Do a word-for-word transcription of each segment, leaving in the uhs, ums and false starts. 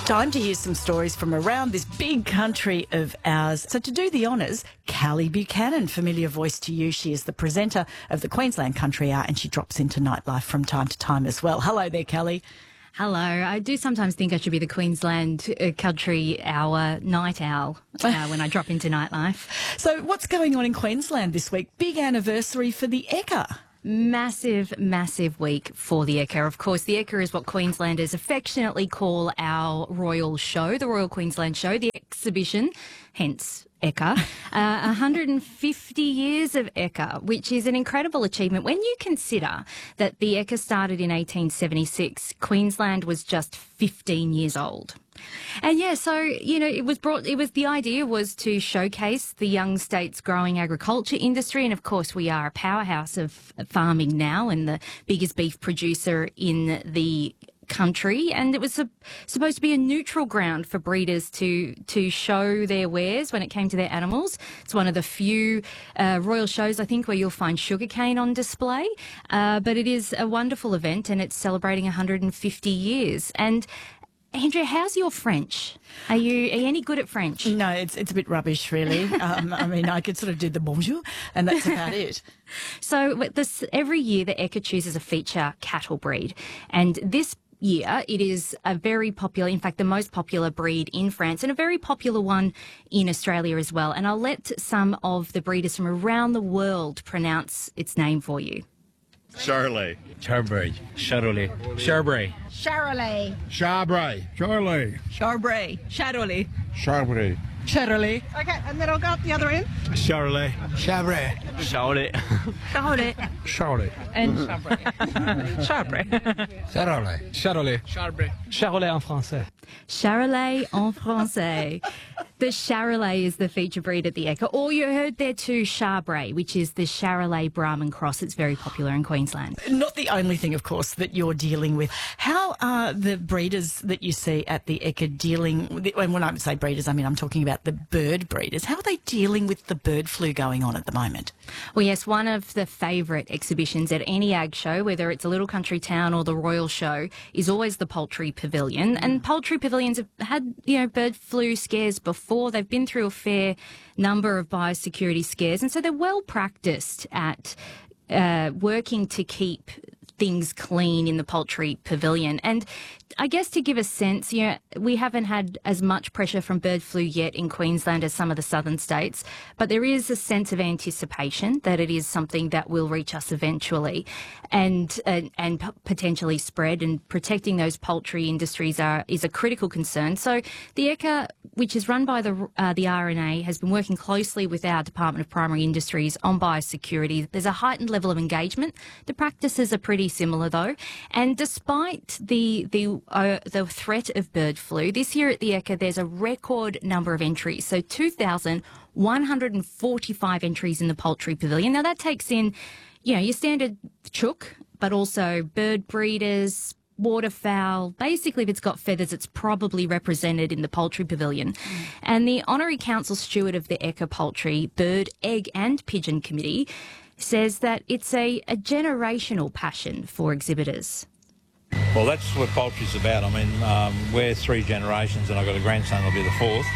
Time to hear some stories from around this big country of ours. So to do the honours, Callie Buchanan, familiar voice to you. She is the presenter of the Queensland Country Hour and she drops into nightlife from time to time as well. Hello there, Callie. Hello. I do sometimes think I should be the Queensland uh, Country Hour night owl uh, when I drop into nightlife. So what's going on in Queensland this week? Big anniversary for the Ekka. Massive, massive week for the Ekka. Of course, the Ekka is what Queenslanders affectionately call our royal show, the Royal Queensland Show, the exhibition, hence Ekka. Uh, one hundred fifty years of Ekka, which is an incredible achievement. When you consider that the Ekka started in eighteen seventy-six, Queensland was just fifteen years old. And yeah, so, you know, it was brought, it was, the idea was to showcase the young state's growing agriculture industry. And of course, we are a powerhouse of farming now and the biggest beef producer in the country. And it was a, supposed to be a neutral ground for breeders to, to show their wares when it came to their animals. It's one of the few uh, royal shows, I think, where you'll find sugarcane on display. Uh, but it is a wonderful event and it's celebrating one hundred fifty years. And Andrea, how's your French? Are you, are you any good at French? No, it's it's a bit rubbish, really. um, I mean, I could sort of do the bonjour, and that's about it. So this, every year, the Ekka chooses a feature cattle breed, and this year it is a very popular, in fact, the most popular breed in France, and a very popular one in Australia as well. And I'll let some of the breeders from around the world pronounce its name for you. Charolais. Charbray. Charolais. Charbray. Charolais. Charbray. Charolais. Charbray. Charolais. Charbray. Charolais. Okay, and then I'll go up the other end. Charolais. Charbray. Charolais. Charolais. Charolais. And Charbray. Charbray. Charolais. Charolais. Charbray. Charolais en français. Charolais en français. The Charolais is the feature breed at the Ekka. Or you heard there too, Charbray, which is the Charolais Brahman cross. It's very popular in Queensland. Not the only thing, of course, that you're dealing with. How are the breeders that you see at the Ekka dealing with, and when I say breeders, I mean I'm talking about the bird breeders. How are they dealing with the bird flu going on at the moment? Well, yes, one of the favourite exhibitions at any ag show, whether it's a little country town or the Royal Show, is always the poultry pavilion. And poultry pavilions have had, you know, bird flu scares before. They've been through a fair number of biosecurity scares, and so they're well practiced at uh, working to keep things clean in the poultry pavilion. And I guess to give a sense, you know, we haven't had as much pressure from bird flu yet in Queensland as some of the southern states, but there is a sense of anticipation that it is something that will reach us eventually and uh, and potentially spread, and protecting those poultry industries are is a critical concern. So the Ekka, which is run by the uh, the R N A, has been working closely with our Department of Primary Industries on biosecurity. There's a heightened level of engagement. The practices are pretty similar though, and despite the the uh, the threat of bird flu, this year at the Ekka there's a record number of entries. So two thousand one hundred forty-five entries in the poultry pavilion. Now that takes in, you know, your standard chook, but also bird breeders, waterfowl. Basically, if it's got feathers, it's probably represented in the poultry pavilion. Mm. And the Honorary Council Steward of the Ekka Poultry, Bird, Egg and Pigeon Committee says that it's a, a generational passion for exhibitors. Well, that's what poultry's about. I mean, um, we're three generations and I've got a grandson that'll be the fourth.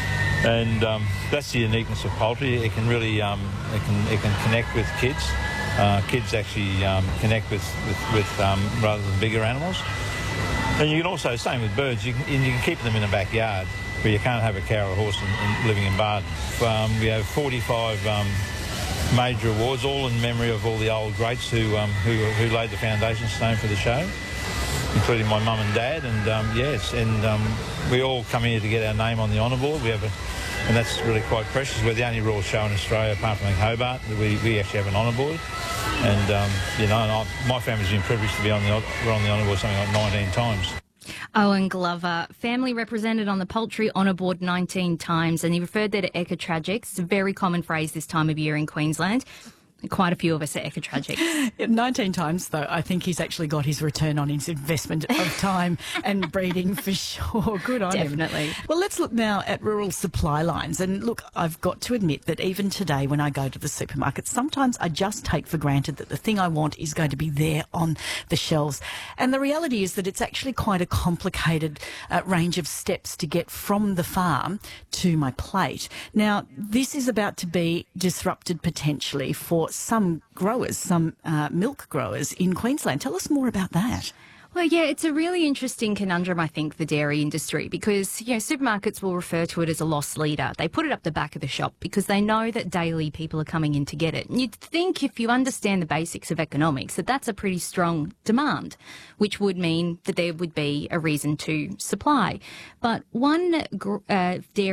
And um, that's the uniqueness of poultry. It can really, um, it can it can connect with kids. Uh, kids actually um, connect with, with, with um, rather than bigger animals. And you can also, same with birds, you can, you can keep them in the backyard where you can't have a cow or a horse in, in, living in barn. Um, we have forty-five um, major awards, all in memory of all the old greats who, um, who, who laid the foundation stone for the show, including my mum and dad. And um, yes, and um, we all come here to get our name on the honour board. We have a And that's really quite precious. We're the only royal show in Australia, apart from in Hobart, that we, we actually have an honour board. And, um, you know, and I, my family's been privileged to be on the, we're on the honour board something like nineteen times. Owen Glover, family represented on the Poultry Honour Board nineteen times, and he referred there to Ekka Tragics. It's a very common phrase this time of year in Queensland. Quite a few of us are eco-tragic. nineteen times, though, I think he's actually got his return on his investment of time and breeding for sure. Good on him. Definitely. Well, let's look now at rural supply lines. And look, I've got to admit that even today when I go to the supermarket, sometimes I just take for granted that the thing I want is going to be there on the shelves. And the reality is that it's actually quite a complicated uh, range of steps to get from the farm to my plate. Now, this is about to be disrupted potentially for some growers, some uh, milk growers in Queensland. Tell us more about that. Well, yeah, it's a really interesting conundrum, I think, the dairy industry, because, you know, supermarkets will refer to it as a loss leader. They put it up the back of the shop because they know that daily people are coming in to get it. And you'd think if you understand the basics of economics that that's a pretty strong demand, which would mean that there would be a reason to supply. But one uh, dairy